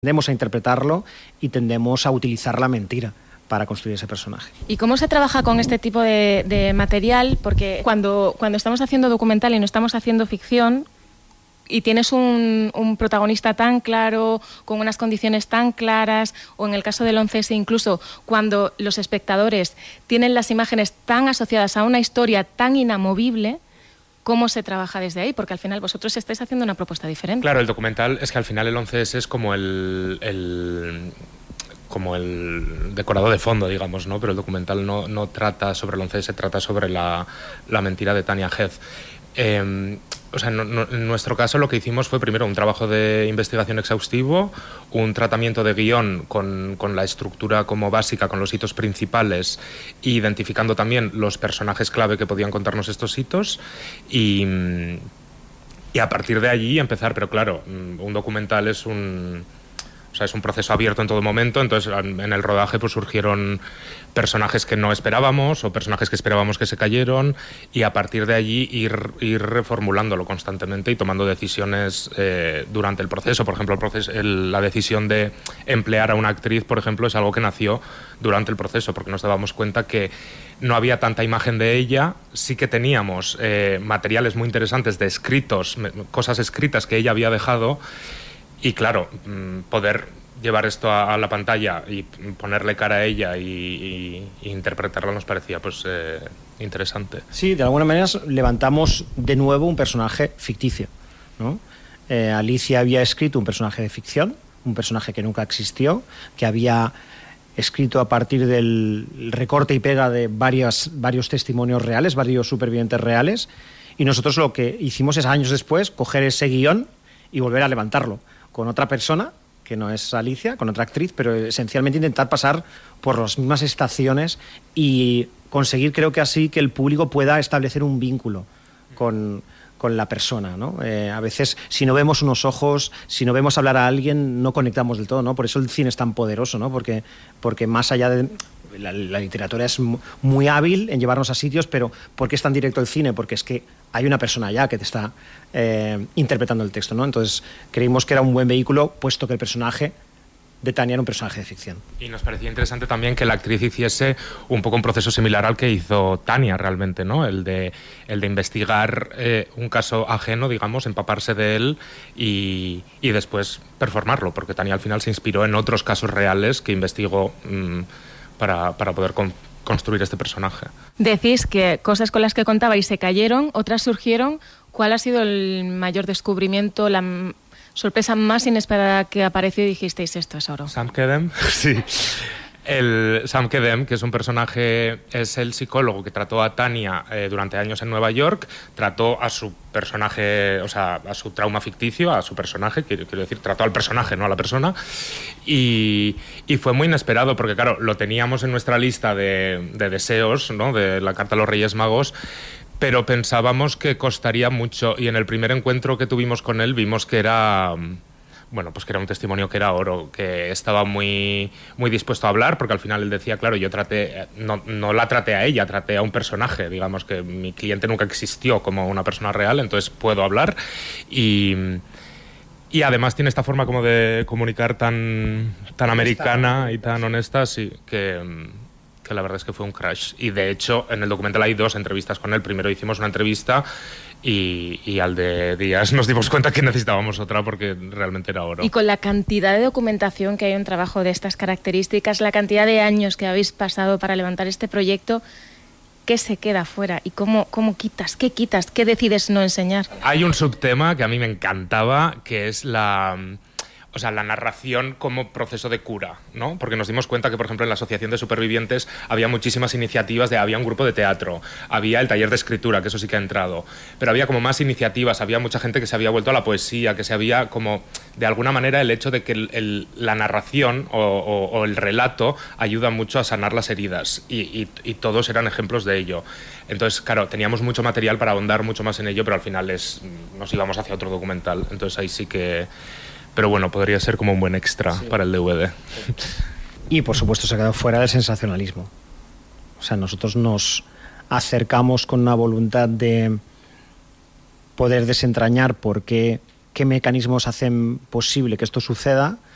Tendemos a interpretarlo y tendemos a utilizar la mentira para construir ese personaje. ¿Y cómo se trabaja con este tipo de material? Porque cuando estamos haciendo documental y no estamos haciendo ficción y tienes un protagonista tan claro, con unas condiciones tan claras, o en el caso del 11S incluso cuando los espectadores tienen las imágenes tan asociadas a una historia tan inamovible, ¿cómo se trabaja desde ahí? Porque al final vosotros estáis haciendo una propuesta diferente. Claro, el documental es que al final el 11S es como el decorado de fondo, digamos, ¿no? Pero el documental no trata sobre el 11S, trata sobre la mentira de Tania Heath. O sea, en nuestro caso lo que hicimos fue primero un trabajo de investigación exhaustivo, un tratamiento de guión con la estructura como básica, con los hitos principales, identificando también los personajes clave que podían contarnos estos hitos y a partir de allí empezar. Pero claro, un documental es un proceso abierto en todo momento, entonces en el rodaje pues surgieron personajes que no esperábamos o personajes que esperábamos que se cayeron, y a partir de allí ir reformulándolo constantemente y tomando decisiones durante el proceso. Por ejemplo, la decisión de emplear a una actriz, por ejemplo, es algo que nació durante el proceso, porque nos dábamos cuenta que no había tanta imagen de ella, sí que teníamos materiales muy interesantes de escritos, cosas escritas que ella había dejado. Y claro, poder llevar esto a la pantalla y ponerle cara a ella y interpretarla nos parecía pues interesante. Sí, de alguna manera levantamos de nuevo un personaje ficticio, ¿no? Alicia había escrito un personaje de ficción, un personaje que nunca existió, que había escrito a partir del recorte y pega de varios testimonios reales, varios supervivientes reales, y nosotros lo que hicimos es, años después, coger ese guión y volver a levantarlo con otra persona, que no es Alicia, con otra actriz, pero esencialmente intentar pasar por las mismas estaciones y conseguir, creo que así, que el público pueda establecer un vínculo con la persona, ¿no? A veces, si no vemos unos ojos, si no vemos hablar a alguien, no conectamos del todo, ¿no? Por eso el cine es tan poderoso, ¿no? Porque más allá de... La literatura es muy hábil en llevarnos a sitios, pero ¿por qué es tan directo el cine? Porque es que hay una persona allá que te está interpretando el texto, ¿no? Entonces creímos que era un buen vehículo, puesto que el personaje de Tania era un personaje de ficción. Y nos parecía interesante también que la actriz hiciese un poco un proceso similar al que hizo Tania realmente, ¿no? El de investigar un caso ajeno, digamos, empaparse de él y después performarlo, porque Tania al final se inspiró en otros casos reales que investigó para poder construir este personaje. Decís que cosas con las que contabais se cayeron, otras surgieron. ¿Cuál ha sido el mayor descubrimiento, la sorpresa más inesperada que apareció y dijisteis, esto es oro? Sam Kedem, sí. Sam Kedem, que es un personaje, es el psicólogo que trató a Tania durante años en Nueva York, trató a su personaje, o sea, a su trauma ficticio, a su personaje, quiero decir, trató al personaje, no a la persona, y fue muy inesperado, porque claro, lo teníamos en nuestra lista de deseos, ¿no? De la carta a los Reyes Magos, pero pensábamos que costaría mucho, y en el primer encuentro que tuvimos con él vimos que era... Bueno, pues que era un testimonio que era oro, que estaba muy, muy dispuesto a hablar, porque al final él decía, claro, yo no la traté a ella, traté a un personaje, digamos que mi cliente nunca existió como una persona real, entonces puedo hablar, y además tiene esta forma como de comunicar tan americana y tan honesta, sí, que la verdad es que fue un crash. Y de hecho, en el documental hay 2 entrevistas con él. Primero hicimos una entrevista y al de días nos dimos cuenta que necesitábamos otra porque realmente era oro. Y con la cantidad de documentación que hay en un trabajo de estas características, la cantidad de años que habéis pasado para levantar este proyecto, ¿qué se queda fuera? ¿Y cómo quitas? ¿Qué quitas? ¿Qué decides no enseñar? Hay un subtema que a mí me encantaba, que es la narración como proceso de cura, ¿no? Porque nos dimos cuenta que, por ejemplo, en la Asociación de Supervivientes había muchísimas iniciativas, había un grupo de teatro, había el taller de escritura, que eso sí que ha entrado, pero había como más iniciativas, había mucha gente que se había vuelto a la poesía, que se había como, de alguna manera, el hecho de que la narración o el relato ayuda mucho a sanar las heridas, y todos eran ejemplos de ello. Entonces, claro, teníamos mucho material para ahondar mucho más en ello, pero al final nos íbamos hacia otro documental, entonces ahí sí que... Pero bueno, podría ser como un buen extra para el DVD. Y por supuesto se ha quedado fuera del sensacionalismo. O sea, nosotros nos acercamos con una voluntad de poder desentrañar qué mecanismos hacen posible que esto suceda,